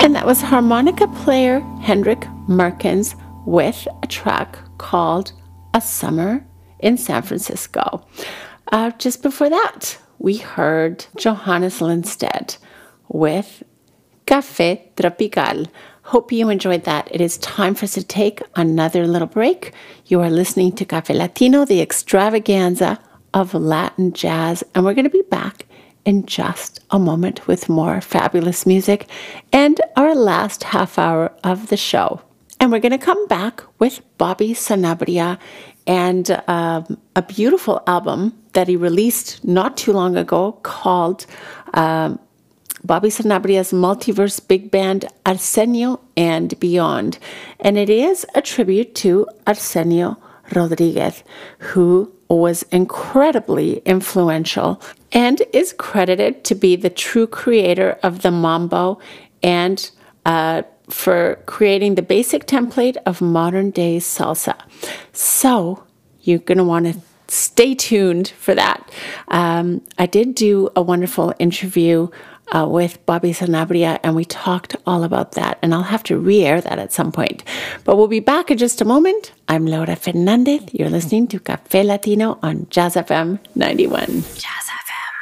And that was harmonica player Hendrik Merkens with a track called A Summer in San Francisco. Just before that, we heard Johannes Lindstedt with Café Tropical. Hope you enjoyed that. It is time for us to take another little break. You are listening to Café Latino, the extravaganza of Latin jazz, and we're going to be back in just a moment with more fabulous music and our last half hour of the show. And we're going to come back with Bobby Sanabria and a beautiful album that he released not too long ago called Bobby Sanabria's Multiverse Big Band, Arsenio and Beyond. And it is a tribute to Arsenio Rodriguez, who was incredibly influential and is credited to be the true creator of the mambo and for creating the basic template of modern-day salsa. So you're going to want to stay tuned for that. I did do a wonderful interview with Bobby Sanabria, and we talked all about that, and I'll have to re-air that at some point. But we'll be back in just a moment. I'm Laura Fernandez. You're listening to Café Latino on Jazz FM 91. Jazz FM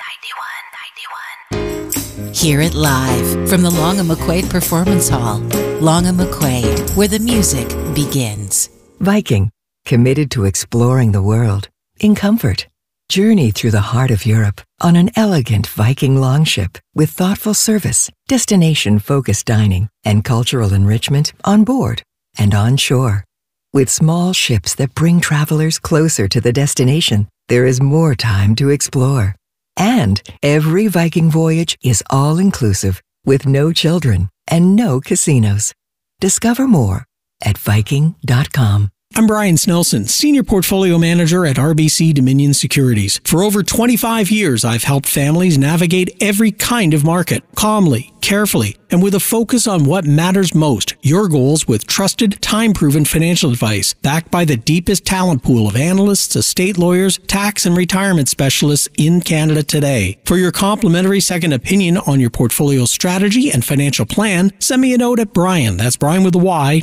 91. Hear it live from the Long and McQuaid Performance Hall. Long and McQuaid, where the music begins. Viking, committed to exploring the world in comfort. Journey through the heart of Europe on an elegant Viking longship with thoughtful service, destination-focused dining, and cultural enrichment on board and on shore. With small ships that bring travelers closer to the destination, there is more time to explore. And every Viking voyage is all-inclusive with no children and no casinos. Discover more at Viking.com. I'm Brian Snelson, Senior Portfolio Manager at RBC Dominion Securities. For over 25 years, I've helped families navigate every kind of market, calmly, carefully, and with a focus on what matters most, your goals with trusted, time-proven financial advice, backed by the deepest talent pool of analysts, estate lawyers, tax and retirement specialists in Canada today. For your complimentary second opinion on your portfolio strategy and financial plan, send me a note at Brian, that's Brian with a Y,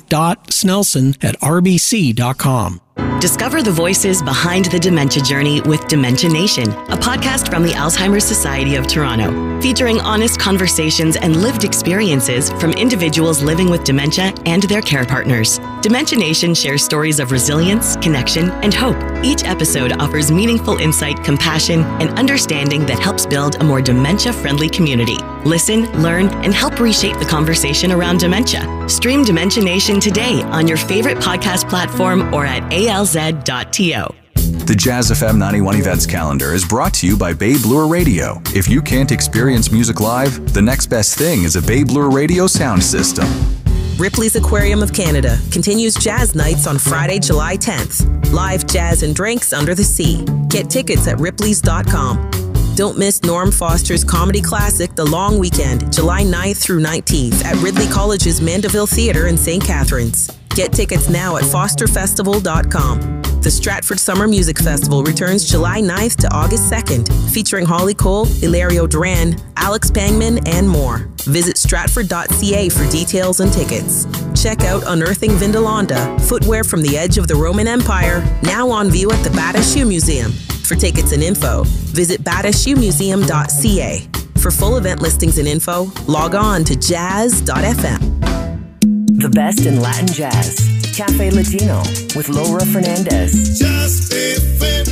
.snelson@rbc.com. Discover the voices behind the dementia journey with Dementia Nation, a podcast from the Alzheimer's Society of Toronto, featuring honest conversations and lived experiences from individuals living with dementia and their care partners. Dementia Nation shares stories of resilience, connection, and hope. Each episode offers meaningful insight, compassion, and understanding that helps build a more dementia-friendly community. Listen, learn, and help reshape the conversation around dementia. Stream Dementia Nation today on your favorite podcast platform or at alz.to. The Jazz FM 91 events calendar is brought to you by Babe Lure Radio. If you can't experience music live, the next best thing is a Babe Lure Radio sound system. Ripley's Aquarium of Canada continues Jazz Nights on Friday, July 10th. Live jazz and drinks under the sea. Get tickets at ripleys.com. Don't miss Norm Foster's comedy classic, The Long Weekend, July 9th through 19th at Ridley College's Mandeville Theatre in St. Catharines. Get tickets now at fosterfestival.com. The Stratford Summer Music Festival returns July 9th to August 2nd, featuring Holly Cole, Hilario Duran, Alex Pangman, and more. Visit stratford.ca for details and tickets. Check out Unearthing Vindolanda, footwear from the edge of the Roman Empire, now on view at the Bata Shoe Museum. For tickets and info, visit batashoemuseum.ca. For full event listings and info, log on to jazz.fm. The best in Latin jazz. Café Latino with Laura Fernandez. Jazz FM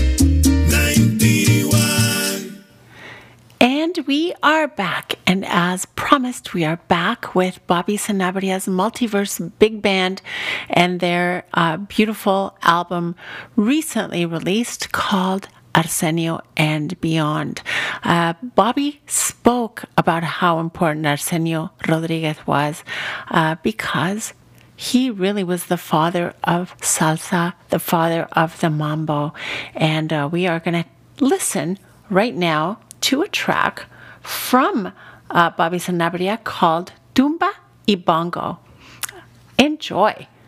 91. And we are back. And as promised, we are back with Bobby Sanabria's Multiverse Big Band and their beautiful album recently released called Arsenio and Beyond. Bobby spoke about how important Arsenio Rodriguez was because he really was the father of salsa, the father of the mambo. And we are going to listen right now to a track from Bobby Sanabria called Tumba y Bongo. Enjoy.